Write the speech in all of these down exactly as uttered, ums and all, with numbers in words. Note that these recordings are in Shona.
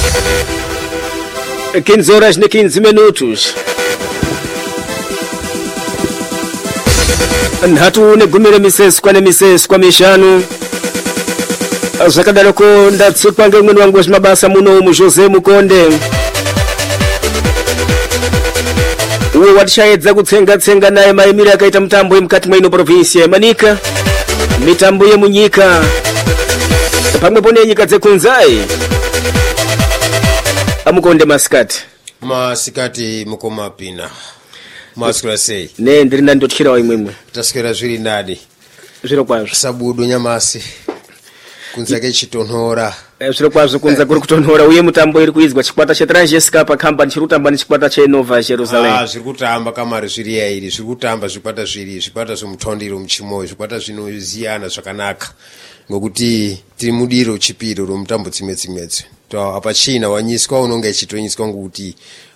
quinze horas e quinze minutos. Nhatu negumire misesu kwa misesu kwa mishanu. Zakadalo ko ndatsupa ngomwe wangu mabasa muno mu Jose Mukonde. Uwe watishaedza kutsenga tsenga naye maimira akaita mtambo yemkati mwa ino province ya Manika. Mitambo ye munyika. Pamwe pone nyika dzekunzai. Amukonde maskati. Masikati mukoma pina. Maskula sei. Ne ndiri ndandotkira wa imwemwe. Taskera zviri ndadi. Zviro kwazvo. Sabudu nyamasi. Kunzake chitonhora. Eh zviro kwazvo kunza kuri kutonhora uye mutambo iri kuizwa chikwata cheTrangesca pa company chirutamba nechikwata cheNova Jerusalem. Ah zviri kutamba kamari zviri yairi zviri kutamba zvikwata zviri zvikwata zvomutondiro muchimoyo zvikwata zvinoziyana zvakanaka. Ngokuti tiri mudiro chipiro romutambo dzimwe dzimwedzi. To apa China wanyiswa unonga chitonyiswa ngokuti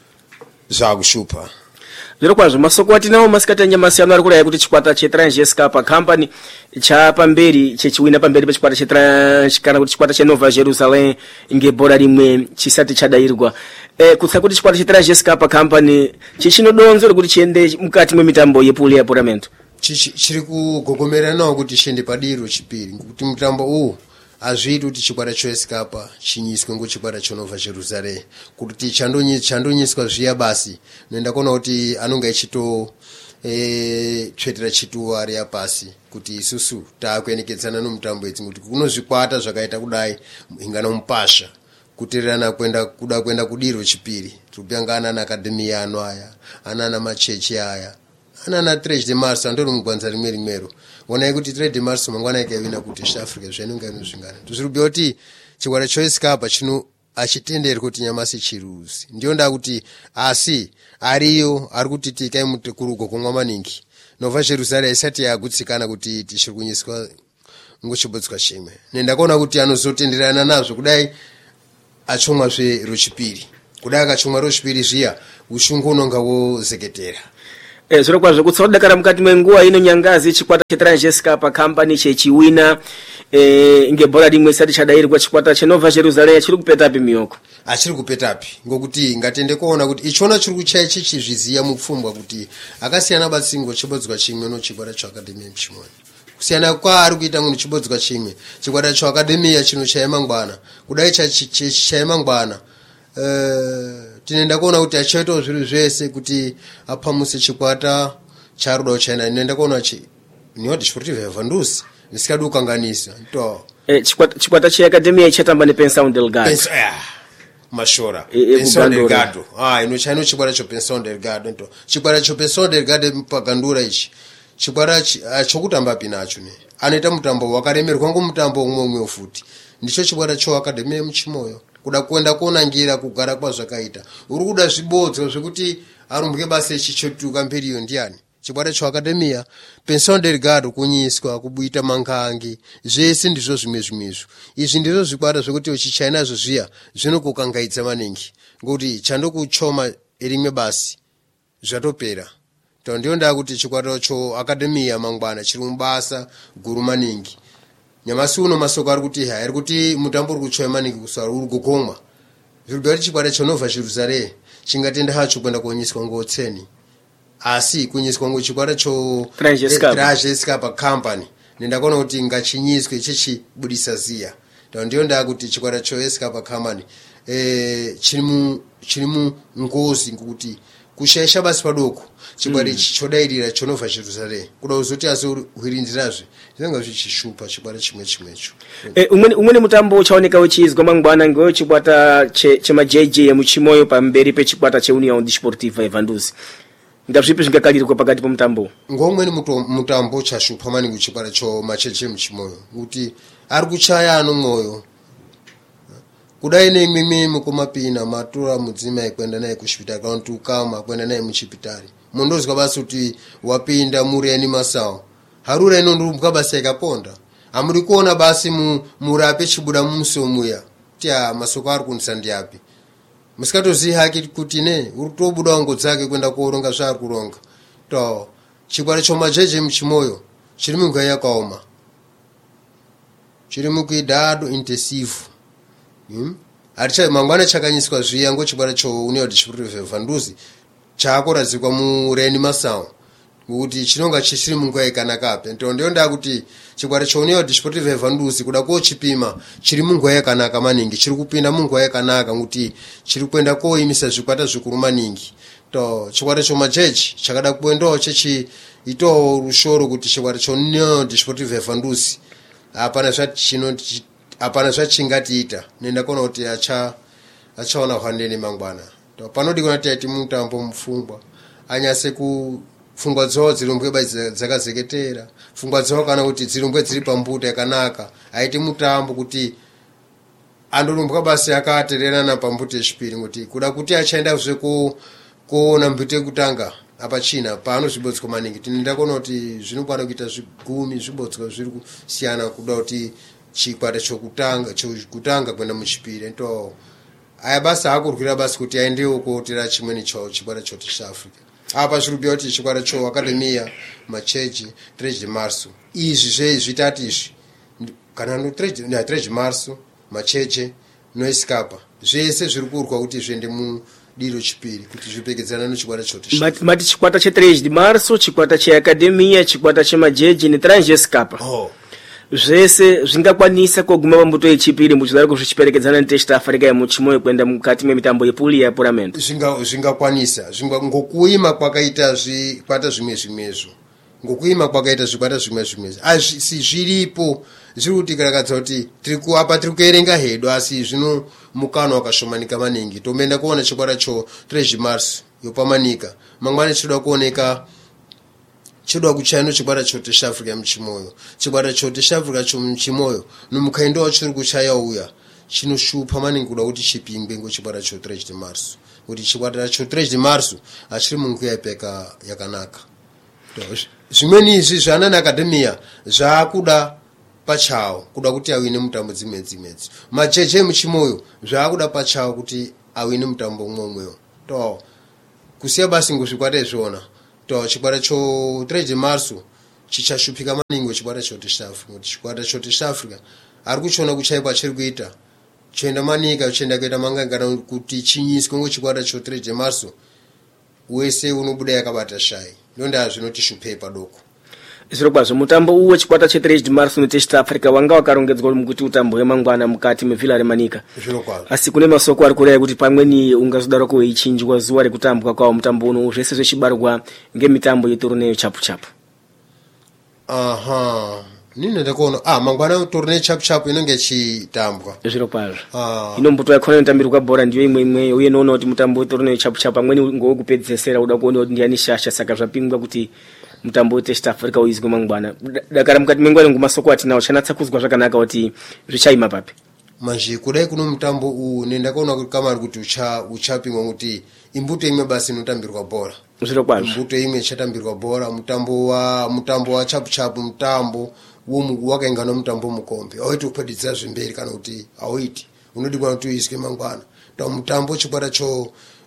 zvakushupa. Zviro kwazvo masoko atinawo masikati nyamasi ari kuraya kuti chikwata cheTrangesca pa company cha pamberi chechiwina pamberi pa chikwata cheTranskana kuti chikwata cheNova Jerusalem ngebora rimwe chisati chadairwa. Eh kutsa kuti chikwata cheTrangesca pa company chichinodonzo kuti chiende mukati mwe mitambo yepuli ya tournament. Chiri kugogomera nawo kuti chiende padiro chipiri kuti mutambo uwu azviiti kuti chikwata choEscapa chinyiswe ngochikwata cheNova Jerusalem kuti chandonyiswa chandonyiswa zviya basi noenda kuona kuti anonga echito eh tsvetera chituwa ari yapasi kuti isusu taakuenekedzana nomutambo edzi kuti kunozvikwata zvakaita kudai ingana mupasha kutererana kwenda kuda kwenda kudiro chipiri tupyangana na academy ano aya anana machechi aya anana Trade de Mars andoro mugwanza rimwe rimwero wona kuti Trade de Mars mangwana ikawina kuti South Africa zvenonga inozvingana tuzirubye kuti chikwata choEscapa chino achitendera kuti nyamasi chiruzi ndio nda kuti asi ariyo ari kuti tikai mutekurugo komwa maningi Nova Jerusalem isati yagutsikana kuti tishiri kunyiswa ngochibotswa chimwe nenda kuona kuti anozotenderana nazvo kudai achomwa zve rochipiri kudai akachomwa rochipiri zviya ushungu unonga wozeketera. Eh zviro kwazvo kutsodakara mukati mwenguwa ino nyangazi chikwata cheTrangesca pa company chechiwina eh ngebora rimwe sati chadairwa chikwata cheNova Jerusalem chiri kupetapi miyoko. Achiri kupetapi ngokuti ngatende kuona kuti ichona chiri kuchaya chichizviziya mupfumbwa kuti akasiyana batsingo chibodzwa chimwe no chikwata cha academy mchimwe. Kusiyana kwa ari kuita munhu chibodzwa chimwe chikwata cha academy ya chino cha mangwana kudai cha cha mangwana eh tinenda kuona kuti achaita zviro zvese kuti apamuse chikwata charudo chena nenda kuona chi nioti sportive Vandusi nisikadu kanganisa to eh chikwata chikwata cha academy chatamba ne Pensão Delgado Pensa ah mashora Pensão Delgado ah ino chaino chikwata cho Pensão Delgado to chikwata cho Pensão Delgado pagandura ichi chikwata chokutamba pinacho ne anoita mutambo wakaremerwa ngomutambo umwe umwe futi ndicho chikwata cho academy muchimoyo kuda kuenda kuonangira kugara kwa zvakaita uri kuda zvibodzwa zvekuti arumbwe basa chichotuka mberiyo ndiani chikwata cho academia Pensão Delgado kunyiswa kubuita mangangi zvese ndizvo zvimwe zvimwezo izvi ndizvo zvikwata zvekuti uchichaina zvo zviya zvinokukangaidza maningi ngokuti chandokuchoma rimwe basi zvatopera to ndio nda kuti chikwata cho academia mangwana chiri mubasa guru maningi. Nyamasi uno masoko ari kuti ha ari kuti mutambo uri kuchoya maningi kusara uri kugomwa zvirubya chikwata cheNova Jerusalem chingatenda hacho kwenda kuonyeswa ngotseni asi kunyiswa ngochikwata cho Trangesca pa company nenda kuona kuti ngachinyiswe chichibudisa ziya to ndio nda kuti chikwata cho Escapa company eh chirimu chirimu ngozi ngokuti kushayisha basi padoko chikwata mm. chodairira cheNova Jerusalem kuda uzoti aso hwirindirazve zvinenge zvichishupa chikwata chimwe chimwecho. Eh umweni umweni mutambo uchaoneka uchizwa mangwana ngo chikwata che chema J J muchimoyo pamberi pe chikwata che União Desportiva Vandusi ndazvipi zvingakalirwa pakati pomutambo ngomweni mutambo chashupa maningi chikwata cho macheche muchimoyo kuti ari kuchaya ano mwoyo kudai nemimi mukomapina matura mudzima ikwenda naye kuchipitari kana tukama kwenda naye muchipitari mondozwa basi kuti wapinda mureni masawo harura ino ndumbuka basi yakaponda amuri kuona basi mu murape chibuda musomuya tia masoko ari kunisandi yapi musikatozi haki kuti ne uri tobuda ngo dzake kwenda koronga zvari kuronga to chikwara choma jeje muchimoyo chiri munga yakaoma chiri mukuidado intensive hmm? aricha mangwana chakanyiswa zviya ngochikwata cho Union Desportivo Vanduzi chaakoradzikwa mureni masawu kuti chinonga chisiri munguva yakanakape ndo ndio nda kuti chikwata cho Union Desportivo Vanduzi kuda kochipima chiri munguva yakanaka maningi chiri kupinda munguva yakanaka kuti chiri kuenda koimisa zvikwata zvikuru maningi to chikwata cho majeji chakada kuendawo chechi ito rushoro kuti chikwata cho Union Desportivo Vanduzi apana zvachino apana zvachingatiita nenda kona kuti acha achaona hwandeni mangwana to panodi kuna tati mutambo mufungwa anyase ku fungwa dzawo dzirumbwe dzakazeketera fungwa dzawo kana kuti dzirumbwe dziri pambuta yakanaka aiti mutambo kuti andorumbwa basi akatererana pambuta yechipiri kuti kuda kuti achaenda zveko kuona mbute kutanga apa China pano zvibotsiko maningi tinenda kona kuti zvinokwana kuita zvigumi zvibotsiko zviri kusiyana kuda kuti chikwata chokutanga chokutanga kwenda muchipiri ndo aya basi akurwira basi kuti aendewo kootera chimweni chawo chikwata choti cha Africa apa zviri kuti chikwata cho Academia Macheji treze de março izvi zve zvitati izvi kana no treze de março Macheji no Escapa zvese zviri kurwa kuti zvende mu diro chipiri kuti zvipekedzana no chikwata choti mati chikwata che treze de março chikwata che Academia chikwata che Macheji ni Trans Escapa oh zvese zvingakwanisa kuguma pambuto yechipiri muchidaro kuzvichiperekedzana netest Africa ya muchimoyo kwenda mukati memitambo yepuli ya tournament zvinga zvingakwanisa zvinga ngokuima kwakaita zvikwata zvimwe zvimwezvo ngokuima kwakaita zvikwata zvimwe zvimwezvo asi zviripo zviri kuti karakadza kuti tiri kuapa tiri kuerenga hedo asi zvino mukano wakashomanika maningi tomenda kuona chikwata cho treze de março yopamanika mangwana chinoda kuoneka chidwa kuchaino chikwata chote cha Africa mchimoyo chikwata chote cha Africa cho mchimoyo nomukaendo chiri kuchaya uya chinoshupa maningi kuda kuti chipingwe ngo chikwata cho treze de março kuti chikwata cho treze de março achiri mungu yapeka yakanaka zvimweni izvi zvanana Academia zvakuda pachawo kuda kuti awine mutambo dzimwe dzimwedzi macheche mchimoyo zvakuda pachawo kuti awine mutambo umwewo to kusiya basi ngozvikwata izvona to chikwata cho treze de março chichashupika maningi chikwata chote cha Africa chikwata chote cha Africa ari kuchona kuchaipa chiri kuita choenda manika choenda kuita mangangana kuti chinyiswe ngo chikwata cho treze de março wese unobuda yakabata shai ndonda zvinoti shupe padoko zviro kwazvo mutambo uwo chikwata che treze de março no test Africa wanga wakarongedzwa mukuti utambo wemangwana mukati mevhila reManika zviro kwazvo asi kune masoko ari kuraya kuti pamweni ungazodaro ko ichinjwa zuwa rekutambwa kwawo mutambo uno zvese zvechibarwa ngemitambo yetourneyo chapu chapu aha nini ndakono ah mangwana tourneyo chapu chapu inenge chitambwa zviro kwazvo ah inombuto yakona inotambirwa bhora ndiyo imwe imwe uye noona kuti mutambo wetourneyo chapu chapu pamweni ngowokupedzesera uda kuona kuti ndiani shasha saka zvapingwa kuti mutambo wetest Africa uizwe mangwana dakara mukati mengwana ngumasoko atinawo chanatsa kuzwa zvakanaka kuti zvichaima papi manje kudai kuno mutambo u nenda kaona kuti kamari kuti ucha uchapingwa kuti imbuto imwe basi inotambirwa bhora zviro kwazvo imbuto imwe chatambirwa bhora mutambo wa mutambo wa chapu chapu mutambo wo wakaingana mutambo mukombe aiti kupedza zvimberi kana kuti aoiti unodi kwa kuti uizwe mangwana ndo mutambo chikwata cho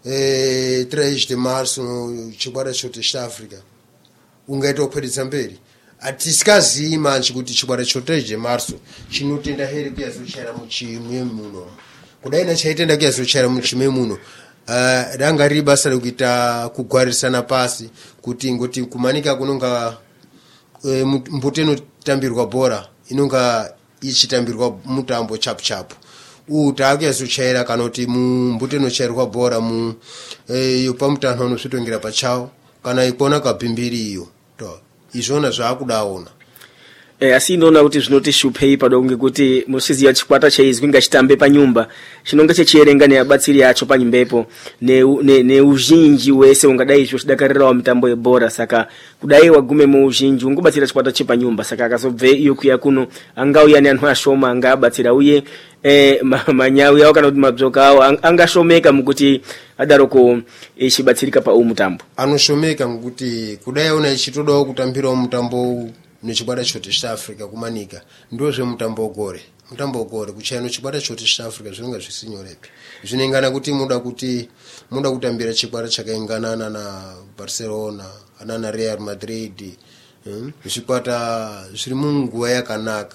eh treze de março chikwata cho test Africa ungaita kupedza mberi atisikazi manje kuti chikwata cho treze de março chinotenda here kuyazochera muchimwe muno kudai na chaitenda kuyazochera muchimwe muno uh, ranga riri basa rekuita kugwarisana pasi kuti ngoti kumanika kunonga uh, mbuto inotambirwa bhora inonga ichitambirwa mutambo chapu chapu utakuyazochaira kana kuti mbuto inochairwa bhora mu eh, yopa mutanho unosvitongera pachawo kana ikona kabhimbiri iyo to izvona zvakudaona eh asi ndona kuti zvinoti shupei padongo ngekuti musiziya chikwata chaizwi ngachitambe panyumba chinonga chechierenga neabatsiri yacho panyumbepo ne ne, ne uzhinji wese ungadai izvo chidakarirawo mitambo yebhora saka kudai wagume mu uzhinji ungobatsira chikwata chepanyumba saka akazobve iyo kuya kuno angauya ne anhu ashoma angabatsira uye eh manyawi yawo kana kuti mabzoka awo angashomeka mukuti adaroko ichibatsirika pa umutambo anoshomeka ngokuti kudai una ichitodawo kutambirawo mutambo nechikwata chote cha Africa kumanika ndozve mutambo gore mutambo gore kuchaino chikwata chote cha Africa zvinonga zvisinyorepi zvinengana kuti muda kuti muda kutambira chikwata chakaingana na Barcelona ana na Real Madrid hmm? Chikwata zviri munguwa yakanaka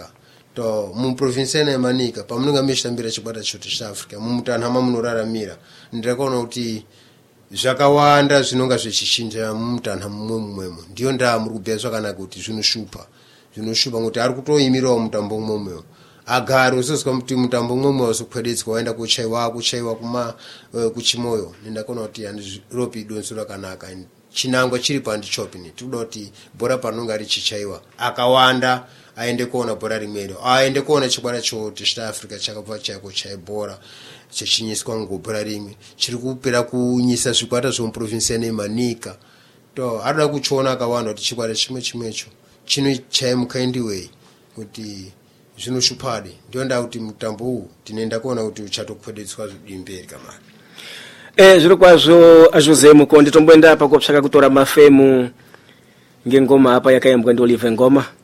to mu province ne Manika pamunonga meshtambira chikwata chote cha Africa mumutanhama munoraramira ndakaona kuti zvakawanda zvinonga zvechichinja mumutanha mumwe mumwemo ndiyo ndaa muri kubhuya zvakanaka kuti zvinoshupa zvinoshupa ngekuti ari kutoimirawo mutambo mumwemo agari usozwa kuti mutambo mumwe wazokwededzwa waenda kuchaiwa kuchaiwa kuma uh, kuchimoyo ndakaona kuti handiropi donzo rakanaka chinangwa chiri pandichopini tinoda kuti bhora panonga richichaiwa akawanda aende kuona bhora rimwero aende kuona chikwata chote cha Africa chakabva chako chaibhora chechinyiswa ngobhora rimwe chiri kupera kunyisa zvikwata zvomuprovince neManika to arida kuchiona akawanda kuti chikwata chimwe chimwecho chino chaimukaindi way kuti zvinoshupadi ndio nda kuti mutambo huu tinoenda kuona kuti uchatokwedetswa zvimberi kamari eh zviro kwazvo aJose Mukonde tomboenda pa kopsaka kutora mafemu ngengoma apa yakaimbwa ndi Olive Ngoma